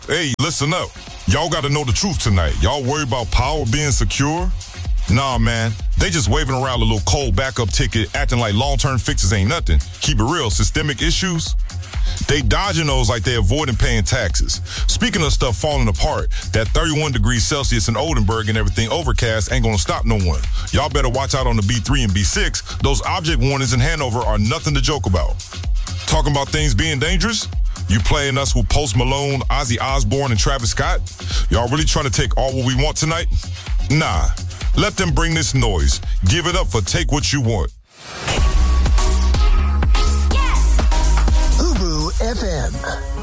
Hey, listen up. Y'all got to know the truth tonight. Y'all worried about power being secure? Nah, man. They just waving around a little cold backup ticket, acting like long-term fixes ain't nothing. Keep it real, systemic issues? They dodging those like they avoiding paying taxes. Speaking of stuff falling apart, that 31 degrees Celsius in Oldenburg and everything overcast ain't gonna stop no one. Y'all better watch out on the B3 and B6. Those object warnings in Hanover are nothing to joke about. Talking about things being dangerous? You playing us with Post Malone, Ozzy Osbourne, and Travis Scott? Y'all really trying to take all what we want tonight? Nah. Let them bring this noise. Give it up for Take What You Want. Ubu FM.